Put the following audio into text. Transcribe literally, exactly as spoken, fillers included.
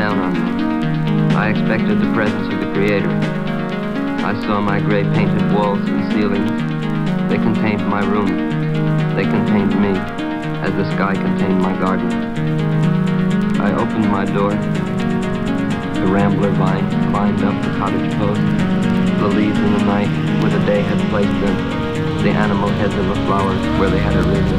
down on me. I expected the presence of the Creator. I saw my gray painted walls and ceilings. They contained my room. They contained me, as the sky contained my garden. I opened my door. The rambler vine climbed up the cottage post. The leaves in the night where the day had placed them. The animal heads of the flowers where they had arisen.